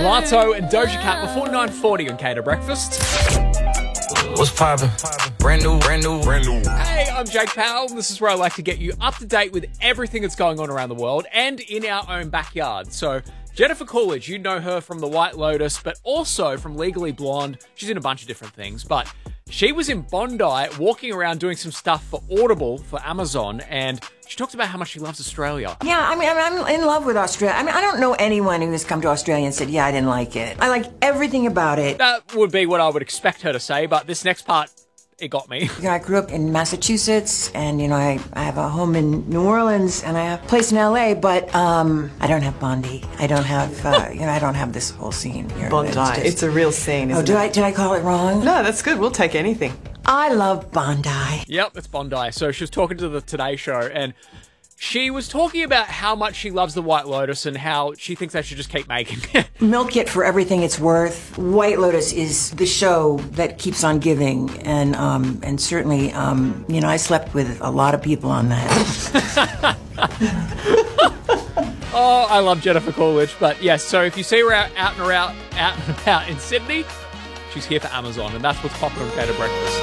Mulatto and Doja Cat before 9:40 on Cater Breakfast. What's poppin'? Brand new. Hey, I'm Jake Powell. This is where I like to get you up to date with everything that's going on around the world and in our own backyard. So, Jennifer Coolidge, you know her from The White Lotus, but also from Legally Blonde. She's in a bunch of different things, but she was in Bondi walking around doing some stuff for Audible, for Amazon, and she talked about how much she loves Australia. Yeah, I'm in love with Australia. I don't know anyone who has come to Australia and said, yeah, I didn't like it. I like everything about it. That would be what I would expect her to say, but this next part, it got me. I grew up in Massachusetts, and, I have a home in New Orleans, and I have a place in L.A., but I don't have Bondi. I don't have, I don't have this whole scene here. Bondi. It's a real scene, isn't it? Did I call it wrong? No, that's good. We'll take anything. I love Bondi. Yep, it's Bondi. So she was talking to the Today Show, and she was talking about how much she loves The White Lotus and how she thinks they should just keep making it. Milk it for everything it's worth. White Lotus is the show that keeps on giving, and certainly, I slept with a lot of people on that. Oh, I love Jennifer Coolidge, but yes, so if you see her out and about in Sydney, she's here for Amazon, and that's what's popping on Cater Breakfast.